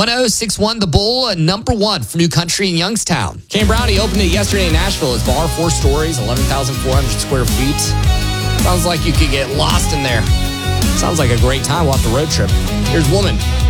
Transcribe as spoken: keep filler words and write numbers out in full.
one oh six one The Bull, uh, number one for New Country in Youngstown. Kane Brownie opened it yesterday in Nashville. His bar, four stories, eleven thousand four hundred square feet. Sounds like you could get lost in there. Sounds like a great time. We'll have to road trip. Here's Woman.